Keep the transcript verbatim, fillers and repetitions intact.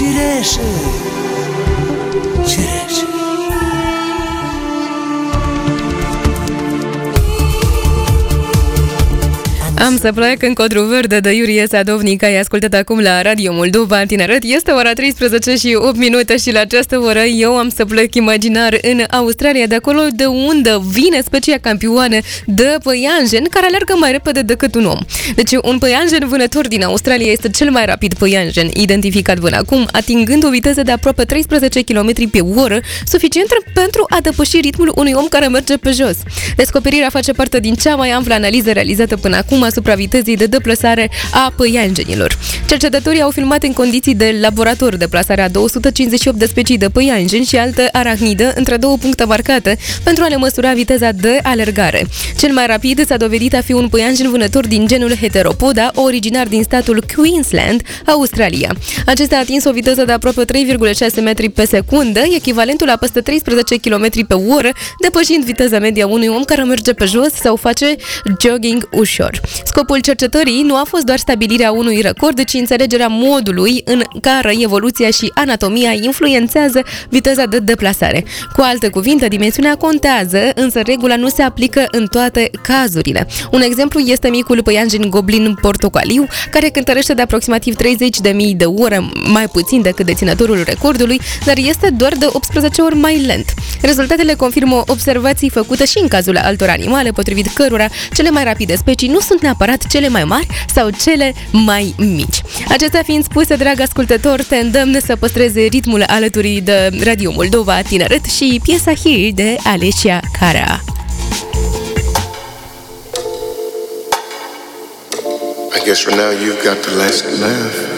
cireșe, cireșe. Am să plec în Codru Verde de Iurie Sadovnic. Ai ascultat acum la Radio Moldova Tineret. Este ora treisprezece și opt minute și la această oră eu am să plec imaginar în Australia, de acolo de unde vine specia campioană de păianjen, care alergă mai repede decât un om. Deci un păianjen vânător din Australia este cel mai rapid păianjen identificat până acum, atingând o viteză de aproape treisprezece kilometri pe oră, suficientă pentru a depăși ritmul unui om care merge pe jos. Descoperirea face parte din cea mai amplă analiză realizată până acum asupra vitezei de deplasare a păianjenilor. Cercetătorii au filmat în condiții de laborator deplasarea două sute cincizeci și opt de specii de păianjeni și alte arachnidă între două puncte marcate pentru a le măsura viteza de alergare. Cel mai rapid s-a dovedit a fi un păianjen vânător din genul Heteropoda, originar din statul Queensland, Australia. Acesta a atins o viteză de aproape trei virgulă șase metri pe secundă, echivalentul la peste treisprezece kilometri pe oră, depășind viteza media unui om care merge pe jos sau face jogging ușor. Scopul cercetării nu a fost doar stabilirea unui record, ci înțelegerea modului în care evoluția și anatomia influențează viteza de deplasare. Cu alte cuvinte, dimensiunea contează, însă regula nu se aplică în toate cazurile. Un exemplu este micul păianjen goblin portocaliu, care cântărește de aproximativ treizeci de mii de ore mai puțin decât deținătorul recordului, dar este doar de optsprezece ori mai lent. Rezultatele confirmă observații făcute și în cazul altor animale, potrivit cărora cele mai rapide specii nu sunt neapărat cele mai mari sau cele mai mici. Acestea fiind spuse, drag ascultător, te îndemn să păstrezi ritmul alături de Radio Moldova Tineret și piesa Here de Alessia Cara. I guess for now you've got the last laugh.